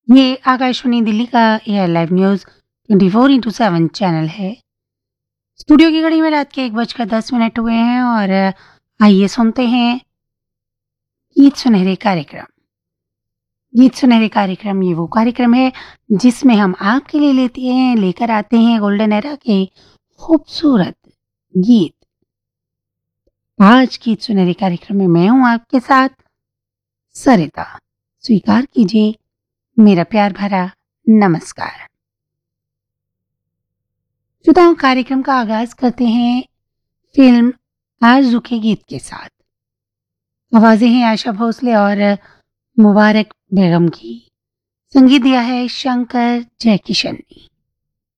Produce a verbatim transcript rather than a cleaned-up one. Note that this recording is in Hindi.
ये आकाशवाणी दिल्ली का air live news twenty four into seven channel है। स्टूडियो की घड़ी में रात के एक बजकर दस मिनट हुए हैं और आइए सुनते हैं गीत सुनहरे कार्यक्रम। गीत सुनहरे कार्यक्रम ये वो कार्यक्रम है जिसमें हम आपके लिए लेते हैं लेकर आते हैं गोल्डन एरा के खूबसूरत गीत। आज गीत सुनहरे कार्यक्रम में मैं हूं आपके साथ सरिता। स्वीकार कीजिए मेरा प्यार भरा नमस्कार। श्रोताओं, कार्यक्रम का आगाज करते हैं फिल्म आरज़ू के गीत के साथ। आवाजें हैं आशा भोसले और मुबारक बेगम की। संगीत दिया है शंकर जयकिशन ने।